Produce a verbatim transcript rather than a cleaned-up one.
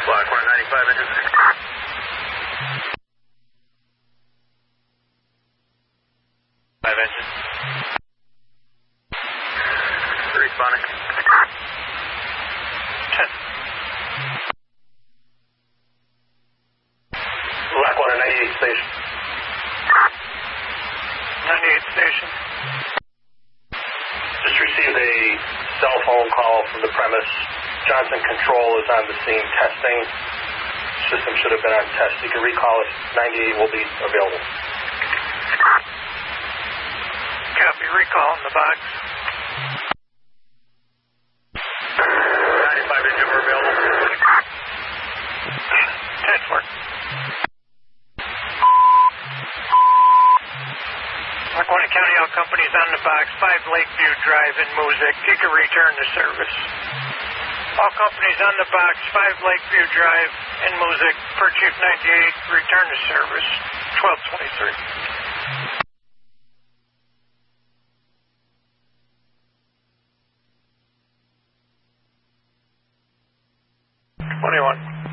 Black one ninety-five engine. Five engine. Responding. ten. Black one ninety-eight station. ninety-eight station. Just received a cell phone call from the premise. Johnson Control is on the scene testing. System should have been on test. You can recall it. ninety-eight will be available. Copy. Recall in the box. ninety-five engine, we're available. ten four. Lackawanna County Oil Company's on the box, five Lakeview Drive in Moosic. You can return to service. All companies on the box, five Lakeview Drive in Moosic, per Chief ninety-eight, return to service, twelve twenty-three. twenty-one.